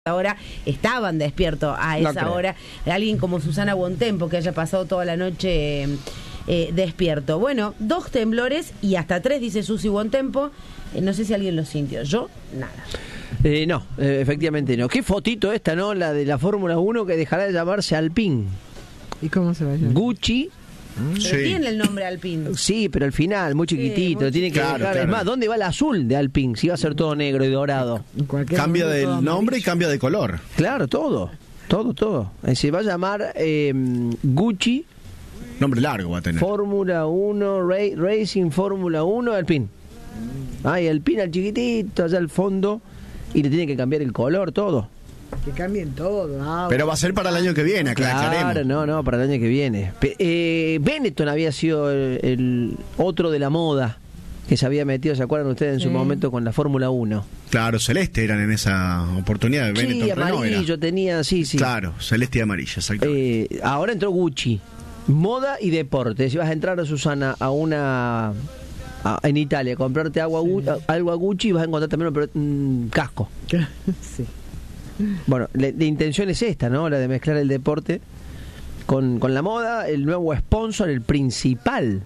Ahora estaban despiertos a esa hora. Alguien como Susana Bontempo que haya pasado toda la noche despierto. Bueno, 2 temblores y hasta 3, dice Susi Bontempo. No sé si alguien lo sintió. Yo, nada. No, efectivamente no. Qué fotito esta, ¿no? La de la Fórmula 1 que dejará de llamarse Alpine. ¿Y cómo se va a llamar? Gucci. Pero Sí. tiene el nombre Alpine. Sí, pero al final, muy chiquitito. muy Tiene que Claro, dejar. claro. Es más, ¿dónde va el azul de Alpine? Si va a ser todo negro y dorado. En cualquier Cambia momento todo del nombre y amarillo. cambia de color. Claro, todo. Se va a llamar Gucci Nombre largo va a tener. Fórmula 1, Racing Fórmula 1 Alpine. Ay, Alpine al chiquitito, allá al fondo. Y le tiene que cambiar el color, todo. Que cambien todo. Pero va a ser para el año que viene, Claro, aclaremos. no, para el año que viene. Benetton había sido el otro de la moda que se había metido, ¿se acuerdan ustedes en su momento con la Fórmula 1? Claro, celeste eran en esa oportunidad. De Benetton Sí, Renault amarillo era. tenía, sí. Claro, celeste y amarilla, exactamente. Ahora entró Gucci, moda y deporte. Si vas a entrar, Susana, en Italia, a comprarte algo a Gucci, vas a encontrar también un casco. Sí. Bueno, la intención es esta, ¿no? La de mezclar el deporte con la moda, el nuevo sponsor, el principal.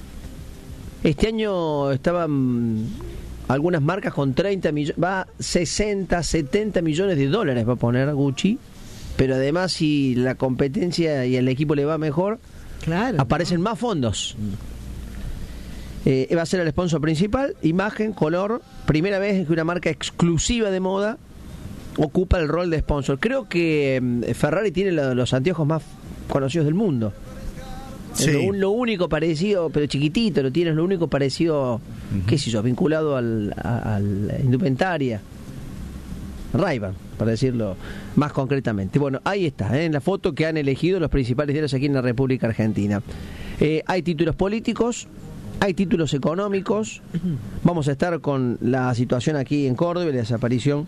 Este año estaban algunas marcas con 30 millones, va 60, 70 millones de dólares va a poner Gucci, pero además si la competencia y el equipo le va mejor, Claro. aparecen más fondos. Va a ser el sponsor principal, imagen, color, primera vez que una marca exclusiva de moda ocupa el rol de sponsor. Creo que Ferrari tiene los anteojos más conocidos del mundo. Sí. Lo único parecido, pero chiquitito, lo tienes, lo único parecido, qué sé yo, vinculado a la indumentaria. Ray-Ban, para decirlo más concretamente. Bueno, ahí está, en la foto que han elegido los principales diarios aquí en la República Argentina. Hay títulos políticos, hay títulos económicos. Vamos a estar con la situación aquí en Córdoba, la desaparición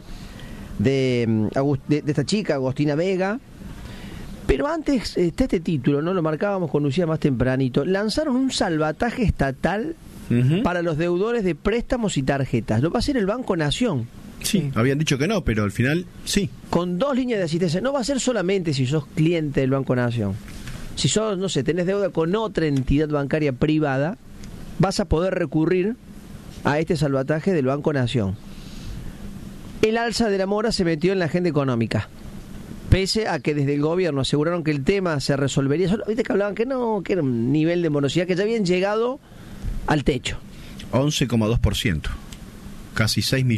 de esta chica, Agostina Vega. Pero antes está este título, ¿no? Lo marcábamos con Lucía más tempranito. Lanzaron un salvataje estatal para los deudores de préstamos y tarjetas. Lo va a hacer el Banco Nación. Sí, habían dicho que no, pero al final sí. Con 2 líneas de asistencia. No va a ser solamente si sos cliente del Banco Nación. Si sos, no sé, tenés deuda con otra entidad bancaria privada, vas a poder recurrir a este salvataje del Banco Nación. El alza de la mora se metió en la agenda económica, pese a que desde el gobierno aseguraron que el tema se resolvería. Viste que hablaban que no, que era un nivel de morosidad, que ya habían llegado al techo. 11,2%. Casi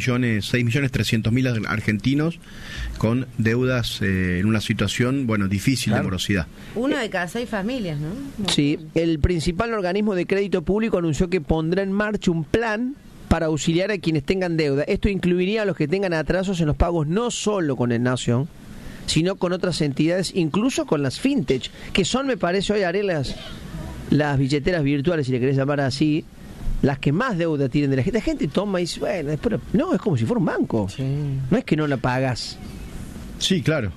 6.300.000 argentinos con deudas en una situación, difícil de morosidad. 1 de cada 6 familias, ¿no? Sí, el principal organismo de crédito público anunció que pondrá en marcha un plan para auxiliar a quienes tengan deuda. Esto incluiría a los que tengan atrasos en los pagos, no solo con el Nación, sino con otras entidades, incluso con las fintech, que son, me parece, hoy haré las billeteras virtuales, si le querés llamar así, las que más deuda tienen de la gente. La gente toma y dice, bueno, después, no, es como si fuera un banco. Sí. No es que no la pagas. Sí, claro.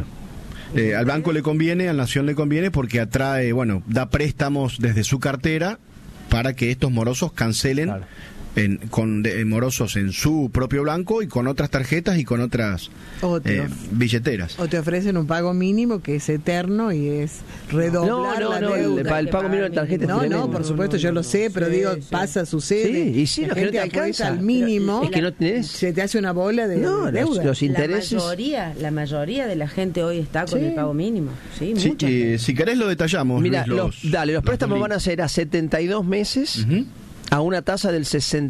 Al banco le conviene, al Nación le conviene porque atrae, da préstamos desde su cartera para que estos morosos cancelen. Claro. Con morosos en su propio banco y con otras tarjetas y con otras billeteras. O te ofrecen un pago mínimo que es eterno y es redoblar la deuda. El pago mínimo de tarjeta es No, tremendo. por supuesto, yo lo sé, pero Sí, digo, sí. sucede. Sí, y sí, la lo que no gente te apuesta alcanza. al mínimo, Es que no tenés. se te hace una bola de No, deuda. los intereses. La mayoría de la gente hoy está con Sí. el pago mínimo. Sí, Sí, mucha gente. si querés lo detallamos. Mira, Luis, los préstamos van a ser a 72 meses, a una tasa del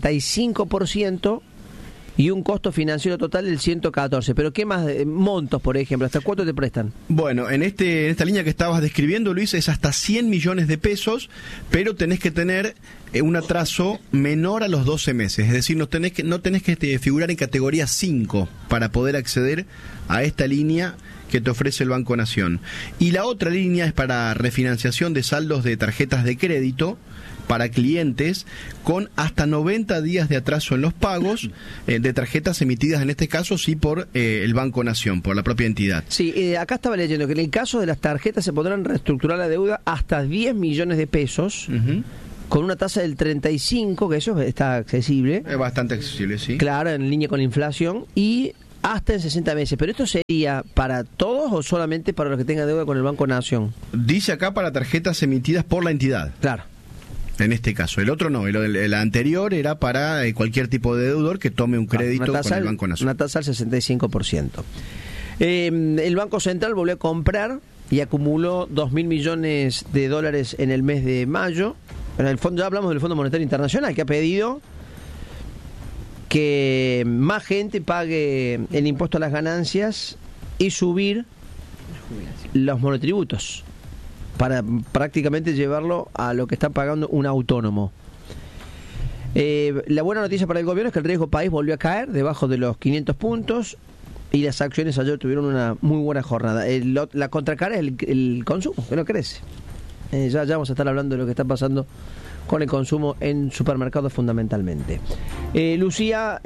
65% y un costo financiero total del 114%. Pero ¿qué más? Montos, por ejemplo, ¿hasta cuánto te prestan? Bueno, en esta línea que estabas describiendo, Luis, es hasta 100 millones de pesos, pero tenés que tener un atraso menor a los 12 meses. Es decir, no tenés que figurar en categoría 5 para poder acceder a esta línea que te ofrece el Banco Nación. Y la otra línea es para refinanciación de saldos de tarjetas de crédito para clientes con hasta 90 días de atraso en los pagos de tarjetas emitidas, en este caso sí por el Banco Nación, por la propia entidad. Sí, acá estaba leyendo que en el caso de las tarjetas se podrán reestructurar la deuda hasta 10 millones de pesos, con una tasa del 35%, que eso está accesible. Es bastante accesible, sí. Claro, en línea con la inflación, y hasta en 60 meses. Pero esto sería para todos o solamente para los que tengan deuda con el Banco Nación. Dice acá para tarjetas emitidas por la entidad. Claro. En este caso. El otro no. El anterior era para cualquier tipo de deudor que tome un crédito con el Banco Nación. Una tasa al 65%. El Banco Central volvió a comprar y acumuló 2.000 millones de dólares en el mes de mayo. En el fondo, ya hablamos del Fondo Monetario Internacional, que ha pedido que más gente pague el impuesto a las ganancias y subir los monotributos para prácticamente llevarlo a lo que está pagando un autónomo. La buena noticia para el gobierno es que el riesgo país volvió a caer debajo de los 500 puntos y las acciones ayer tuvieron una muy buena jornada. La contracara es el consumo, que no crece. Ya vamos a estar hablando de lo que está pasando con el consumo en supermercados fundamentalmente. Lucía,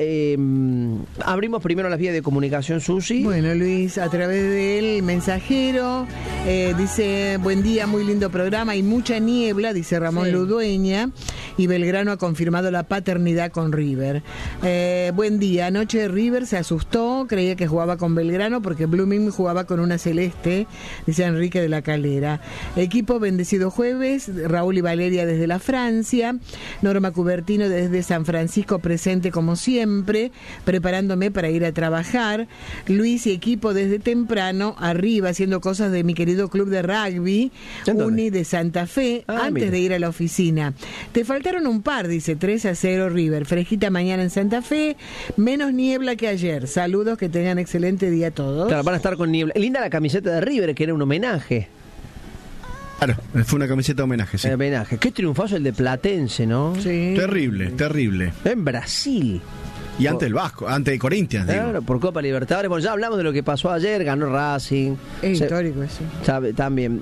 abrimos primero las vías de comunicación, Susi. Bueno, Luis, a través del mensajero, dice, buen día, muy lindo programa, hay mucha niebla, dice Ramón Ludueña, y Belgrano ha confirmado la paternidad con River. Buen día, anoche River se asustó, creía que jugaba con Belgrano porque Blooming jugaba con una celeste, dice Enrique de la Calera. Equipo bendecido jueves, Raúl y Valeria desde la Francia, Norma Cubertino desde San Francisco presente como siempre, preparándome para ir a trabajar, Luis y equipo desde temprano, arriba haciendo cosas de mi querido club de rugby, Uni de Santa Fe, antes de ir a la oficina. Te faltaron un par, dice 3-0 River, fresquita mañana en Santa Fe, menos niebla que ayer, saludos, que tengan excelente día todos. Claro, van a estar con niebla. Linda la camiseta de River, que era un homenaje. Claro, fue una camiseta de homenaje, sí. Homenaje. Qué triunfazo el de Platense, ¿no? Sí. Terrible, terrible. En Brasil. Y ante el Vasco, ante el Corinthians, digo. Claro, por Copa Libertadores. Bueno, ya hablamos de lo que pasó ayer, ganó Racing. Es histórico eso. También.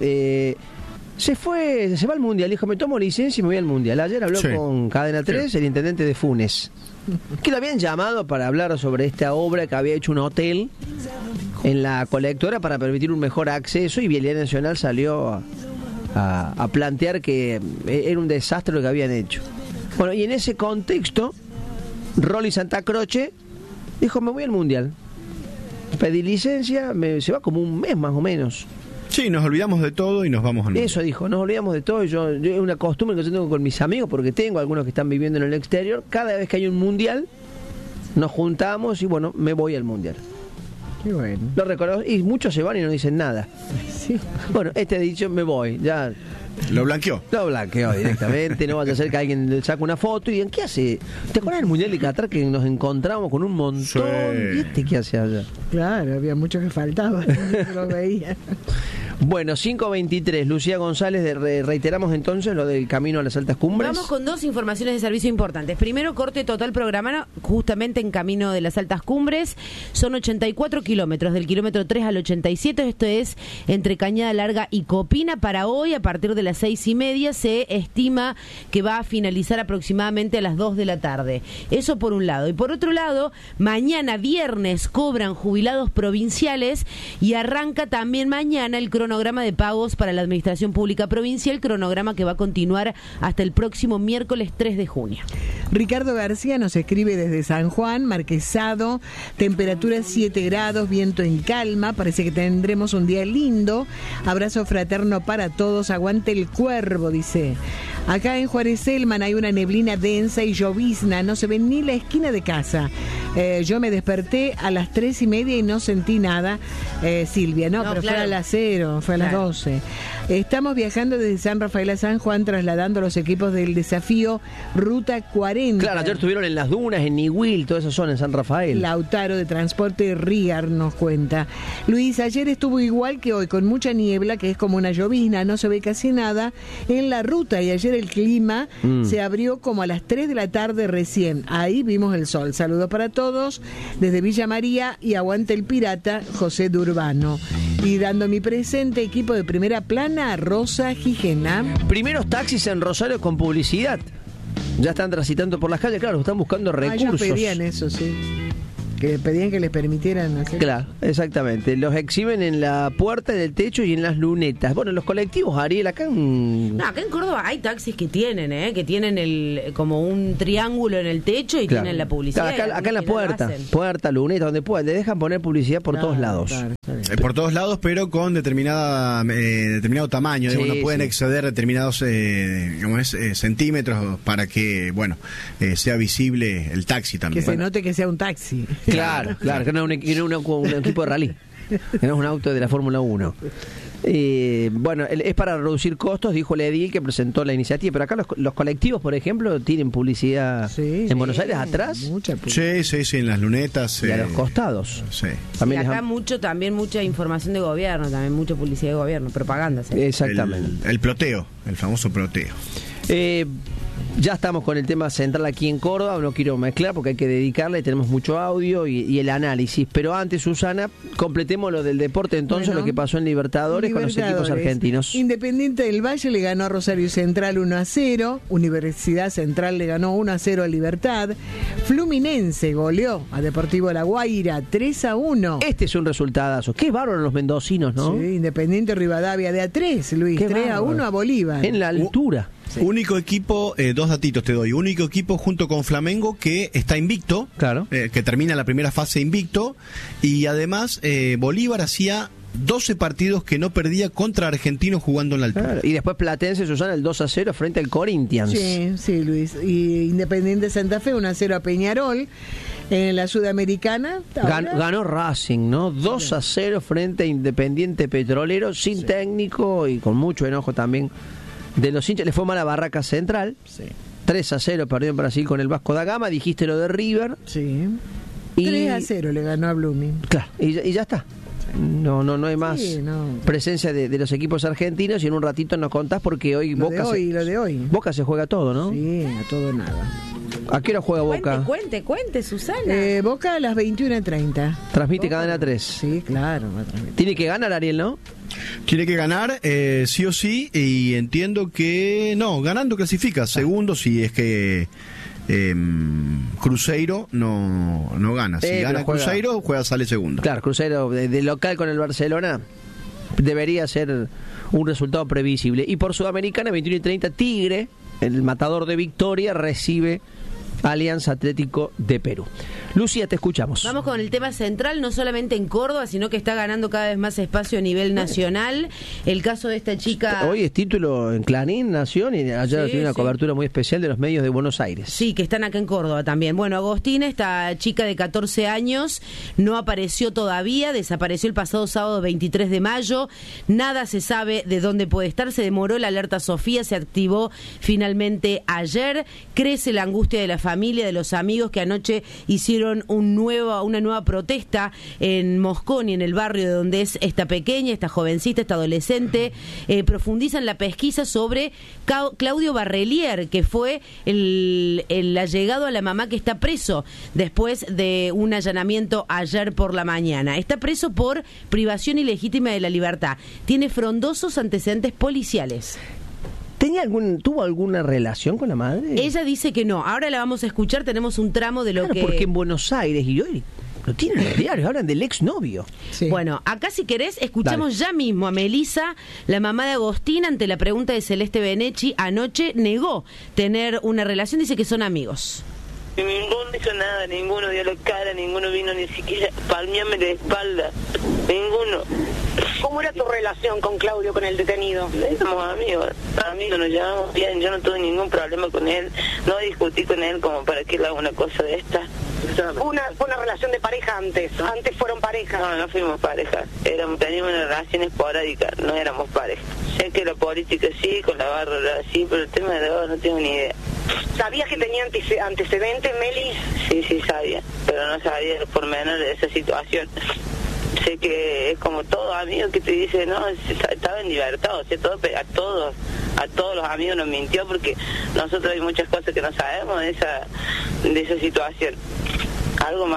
Se va al Mundial, dijo, me tomo licencia y me voy al Mundial. Ayer habló con Cadena 3, el intendente de Funes, que lo habían llamado para hablar sobre esta obra que había hecho un hotel en la colectora para permitir un mejor acceso, y Vialidad Nacional salió a plantear que era un desastre lo que habían hecho. Bueno, y en ese contexto, Rolly Santa Croce dijo, me voy al Mundial. Pedí licencia, se va como un mes más o menos. Sí, nos olvidamos de todo y nos vamos al Mundial. Eso dijo, nos olvidamos de todo. Yo es una costumbre que yo tengo con mis amigos, porque tengo algunos que están viviendo en el exterior. Cada vez que hay un Mundial, nos juntamos y bueno, me voy al Mundial. Qué bueno. Lo reconozco, y muchos se van y no dicen nada. Sí. Bueno, este dicho, me voy, ya. Lo blanqueó. Lo blanqueó directamente, no vaya a ser que alguien le saque una foto y digan, ¿qué hace? ¿Te acuerdas del Mundial de Qatar que nos encontramos con un montón? Sí. ¿Y este qué hace allá? Claro, había muchos que faltaban, lo veía. Bueno, 5:23, Lucía González, reiteramos entonces lo del camino a las altas cumbres. Vamos con dos informaciones de servicio importantes. Primero, corte total programado justamente en camino de las altas cumbres. Son 84 kilómetros, del kilómetro 3 al 87. Esto es entre Cañada Larga y Copina. Para hoy, a partir de las 6:30, se estima que va a finalizar aproximadamente a las 2 de la tarde. Eso por un lado. Y por otro lado, mañana viernes cobran jubilados provinciales y arranca también mañana el cronograma de pagos para la Administración Pública Provincial, cronograma que va a continuar hasta el próximo miércoles 3 de junio. Ricardo García nos escribe desde San Juan, Marquesado, temperatura 7 grados, viento en calma, parece que tendremos un día lindo, abrazo fraterno para todos, aguante el cuervo, dice. Acá en Juárez Selman hay una neblina densa y llovizna, no se ve ni la esquina de casa. Yo me desperté a las 3:30 y no sentí nada, Silvia, no, pero claro. Fue a las 0, fue a las 12. Estamos viajando desde San Rafael a San Juan, trasladando los equipos del desafío Ruta 40. Claro, ayer estuvieron en Las Dunas, en Nihuil, toda esa zona, en San Rafael. Lautaro de Transporte Riar nos cuenta. Luis, ayer estuvo igual que hoy, con mucha niebla, que es como una llovizna, no se ve casi nada en la ruta, y ayer el clima se abrió como a las 3 de la tarde recién. Ahí vimos el sol. Saludos para todos desde Villa María, y aguante el pirata José Durbano. Y dando mi presente, equipo de Primera Plana, Rosa Gijena. Primeros taxis en Rosario con publicidad. Ya están transitando por las calles, claro, están buscando recursos. Ya pedían eso, sí. Que pedían que les permitieran hacer. Claro, exactamente. Los exhiben en la puerta, en el techo y en las lunetas. Bueno, los colectivos, Ariel, acá No, acá en Córdoba hay taxis que tienen como un triángulo en el techo y tienen la publicidad. Acá en la puerta, luneta, donde puedan. Le dejan poner publicidad por todos lados. Por todos lados, pero con determinado tamaño. Sí, no pueden exceder determinados centímetros para que, sea visible el taxi también. Que se note que sea un taxi. Claro, que no es un equipo de rally, que no es un auto de la Fórmula 1. Es para reducir costos, dijo el edil que presentó la iniciativa, pero acá los colectivos, por ejemplo, tienen publicidad en Buenos Aires atrás. Mucha publicidad. Sí, en las lunetas. Y a los costados. Sí. También acá mucha información de gobierno, también mucha publicidad de gobierno, propaganda. ¿Sí? Exactamente. El ploteo, el famoso ploteo. Ya estamos con el tema central aquí en Córdoba, no quiero mezclar porque hay que dedicarle, tenemos mucho audio y el análisis, pero antes, Susana, completemos lo del deporte entonces, lo que pasó en Libertadores con los equipos argentinos. Independiente del Valle le ganó a Rosario Central 1-0, Universidad Central le ganó 1-0 a Libertad, Fluminense goleó a Deportivo La Guaira 3-1. Este es un resultadazo, qué bárbaro los mendocinos, ¿no? Sí, Independiente Rivadavia de A3, Luis, 3-1 a Bolívar. En la altura. Sí. Único equipo, dos datitos te doy. Único equipo junto con Flamengo que está invicto, claro, que termina la primera fase invicto, y además Bolívar hacía 12 partidos que no perdía contra Argentinos jugando en la altura. Claro. Y después Platense, Susana, el 2-0 frente al Corinthians. Sí, Luis. Y Independiente Santa Fe 1-0 a Peñarol. En la Sudamericana ganó Racing, ¿no? 2-0 frente a Independiente Petrolero, sin técnico y con mucho enojo también de los hinchas. Le fue mal a Barraca Central. 3-0 perdió en Brasil con el Vasco da Gama. Dijiste lo de River. Sí. 3-0 le ganó a Blooming. Claro, y ya está. No hay más presencia de los equipos argentinos, y en un ratito nos contás porque hoy Boca se juega todo, ¿no? Sí, a todo nada. ¿A qué hora juega Boca? Cuente, Susana. Boca a las 21:30. Transmite Cadena 3. Sí, claro. Tiene que ganar, Ariel, ¿no? Tiene que ganar, sí o sí, y entiendo que ganando clasifica. Segundo, si es que Cruzeiro no gana. Si gana Cruzeiro, sale segundo. Claro, Cruzeiro de local con el Barcelona debería ser un resultado previsible. Y por Sudamericana, 21:30, Tigre, el matador de Victoria, recibe Alianza Atlético de Perú. Lucía, te escuchamos. Vamos con el tema central, no solamente en Córdoba, sino que está ganando cada vez más espacio a nivel nacional. El caso de esta chica... Hoy es título en Clarín, Nación, y ayer tiene una cobertura muy especial de los medios de Buenos Aires. Sí, que están acá en Córdoba también. Bueno, Agostina, esta chica de 14 años, no apareció todavía, desapareció el pasado sábado 23 de mayo. Nada se sabe de dónde puede estar. Se demoró la alerta Sofía, se activó finalmente ayer. Crece la angustia de la familia, de los amigos que anoche hicieron una nueva protesta en Mosconi, en el barrio de donde es esta pequeña, esta jovencita, esta adolescente. Profundizan la pesquisa sobre Claudio Barrelier, que fue el allegado a la mamá que está preso después de un allanamiento ayer por la mañana. Está preso por privación ilegítima de la libertad. Tiene frondosos antecedentes policiales. ¿Tuvo alguna relación con la madre? Ella dice que no. Ahora la vamos a escuchar, tenemos un tramo de lo que... porque en Buenos Aires, y hoy lo tienen en los diarios, hablan del exnovio. Sí. Bueno, acá si querés, escuchamos ya mismo a Melisa, la mamá de Agostina, ante la pregunta de Celeste Benechi. Anoche negó tener una relación, dice que son amigos. Ninguno hizo nada, ninguno dio la cara, ninguno vino ni siquiera palmearme de espalda, ninguno. ¿Cómo era tu relación con Claudio, con el detenido? Éramos amigos, nos llevamos bien, yo no tuve ningún problema con él, no discutí con él como para que él haga una cosa de esta. Fue una relación de pareja antes fueron pareja. No fuimos pareja, teníamos una relación esporádica, no éramos pareja. Sé que la política sí, con la barra sí, pero el tema de la barra no tengo ni idea. ¿Sabías que tenía antecedentes, Meli? Sí, sabía, pero no sabía los pormenores de esa situación. Sé que es como todo amigo que te dice, no, estaba en libertad, o sea, a todos los amigos nos mintió, porque nosotros hay muchas cosas que no sabemos de esa situación. Algo más.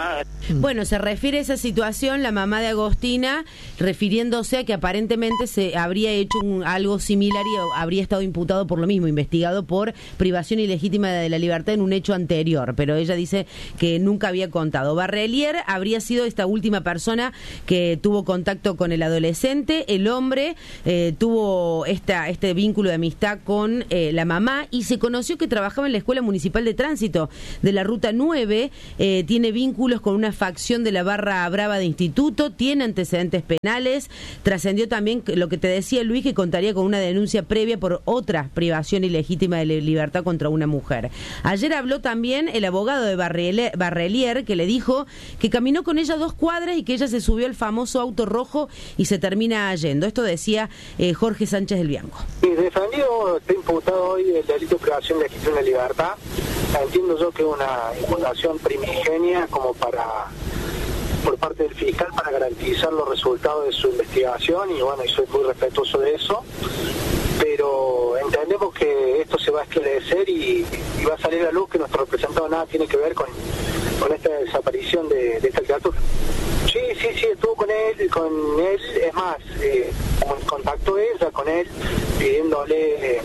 Bueno, se refiere a esa situación la mamá de Agostina, refiriéndose a que aparentemente se habría hecho algo similar y habría estado imputado por lo mismo, investigado por privación ilegítima de la libertad en un hecho anterior, pero ella dice que nunca había contado. Barrelier habría sido esta última persona que tuvo contacto con el adolescente. El hombre tuvo este vínculo de amistad con la mamá y se conoció que trabajaba en la Escuela Municipal de Tránsito de la Ruta 9, tiene vínculos con una facción de la barra brava de instituto, tiene antecedentes penales, trascendió también lo que te decía Luis, que contaría con una denuncia previa por otra privación ilegítima de libertad contra una mujer. Ayer habló también el abogado de Barrelier, que le dijo que caminó con ella 2 cuadras y que ella se subió al famoso auto rojo y se termina yendo. Esto decía Jorge Sánchez del Bianco. Mi defendido está imputado hoy del delito de privación legítima de libertad. Entiendo yo que es una imputación primigenia como por parte del fiscal para garantizar los resultados de su investigación y bueno, y soy muy respetuoso de eso, pero entendemos que esto se va a esclarecer y va a salir a la luz que nuestro representado nada tiene que ver con esta desaparición de esta criatura. Sí, estuvo con él, es más, contactó ella con él pidiéndole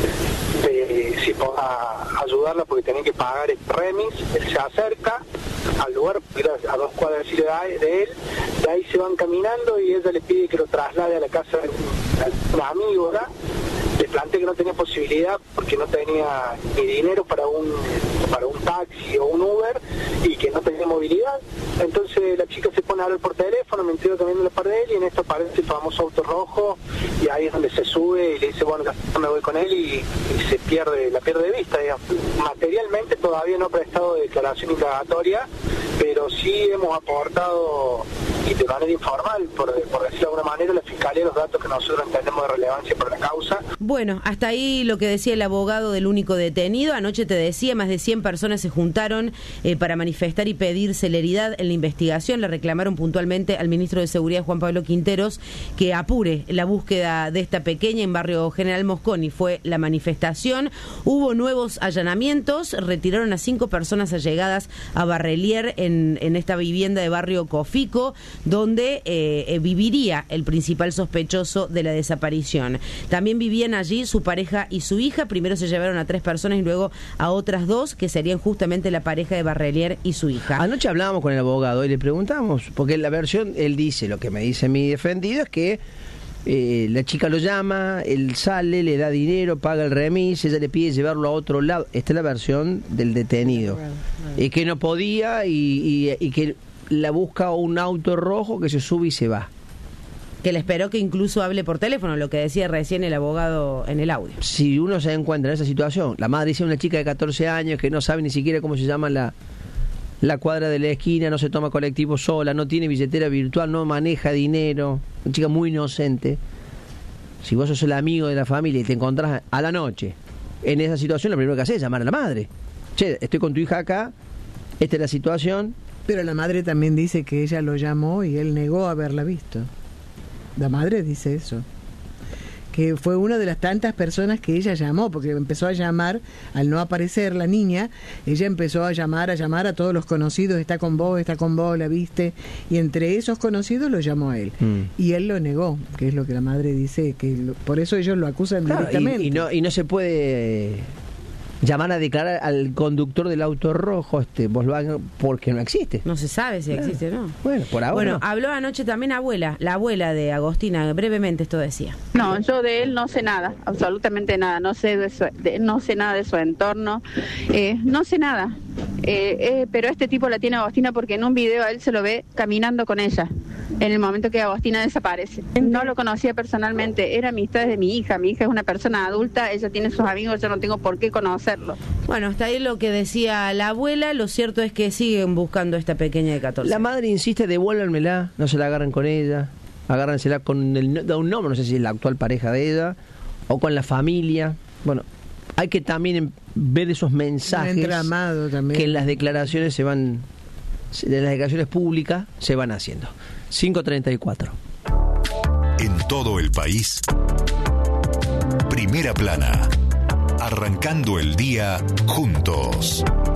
si podía ayudarla porque tenía que pagar el remis. Él se acerca al lugar, a 2 cuadras de él, de ahí se van caminando y ella le pide que lo traslade a la casa de un amigo, ¿verdad? Le planteé que no tenía posibilidad porque no tenía ni dinero para un taxi o un Uber y que no tenía movilidad. Entonces la chica se pone a hablar por teléfono, me entiendo también de la par de él y en esto aparece el famoso auto rojo y ahí es donde se sube y le dice, bueno, ya me voy con él y la pierde de vista, digamos. Materialmente todavía no ha prestado declaración indagatoria, pero sí hemos aportado y de manera informal, por decirlo de alguna manera, la Fiscalía los datos que nosotros entendemos de relevancia para la causa. Bueno, hasta ahí lo que decía el abogado del único detenido. Anoche te decía, más de 100 personas se juntaron para manifestar y pedir celeridad en la investigación. Le reclamaron puntualmente al ministro de Seguridad, Juan Pablo Quinteros, que apure la búsqueda de esta pequeña en barrio General Mosconi. Fue la manifestación. Hubo nuevos allanamientos, retiraron a 5 personas allegadas a Barrelier en esta vivienda de barrio Cofico, donde viviría el principal sospechoso de la desaparición. También vivían allí su pareja y su hija. Primero se llevaron a 3 personas y luego a otras 2, que serían justamente la pareja de Barrelier y su hija. Anoche hablábamos con el abogado y le preguntamos, porque la versión, él dice, lo que me dice mi defendido es que la chica lo llama, él sale, le da dinero, paga el remis, ella le pide llevarlo a otro lado. Esta es la versión del detenido. Que no podía y que la busca un auto rojo que se sube y se va. Que le esperó que incluso hable por teléfono, lo que decía recién el abogado en el audio. Si uno se encuentra en esa situación, la madre dice una chica de 14 años que no sabe ni siquiera cómo se llama la cuadra de la esquina, no se toma colectivo sola, no tiene billetera virtual, no maneja dinero, una chica muy inocente. Si vos sos el amigo de la familia y te encontrás a la noche en esa situación, lo primero que haces es llamar a la madre. Che, estoy con tu hija acá, esta es la situación. Pero la madre también dice que ella lo llamó y él negó haberla visto. La madre dice eso, que fue una de las tantas personas que ella llamó, porque empezó a llamar, al no aparecer la niña, ella empezó a llamar a todos los conocidos, está con vos, la viste, y entre esos conocidos lo llamó a él. Y él lo negó, que es lo que la madre dice, por eso ellos lo acusan directamente. Y no se puede llamar a declarar al conductor del auto rojo Volkswagen porque no existe. No se sabe si existe o no. Bueno, por ahora. Bueno, no. Habló anoche también la abuela de Agostina, brevemente esto decía. No, yo de él no sé nada, absolutamente nada, no sé nada de su entorno, no sé nada. Pero este tipo la tiene Agostina porque en un video a él se lo ve caminando con ella en el momento que Agostina desaparece. No lo conocía personalmente, era amistad de mi hija es una persona adulta, ella tiene sus amigos, yo no tengo por qué conocerlo. Bueno, hasta ahí lo que decía la abuela. Lo cierto es que siguen buscando a esta pequeña de 14. La madre insiste, devuélvanmela, no se la agarren con ella, agárrensela con un nombre, no sé si es la actual pareja de ella o con la familia. Bueno, hay que también ver esos mensajes que en las declaraciones de las declaraciones públicas se van haciendo. 5:34. En todo el país, Primera Plana, arrancando el día juntos.